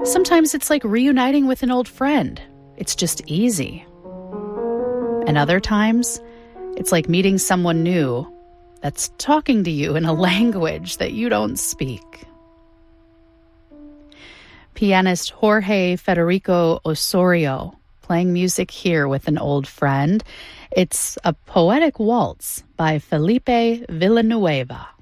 Sometimes it's like reuniting with an old friend. It's just easy. And other times, it's like meeting someone new that's talking to you in a language that you don't speak. Pianist Jorge Federico Osorio playing music here with an old friend. It's a poetic waltz by Felipe Villanueva.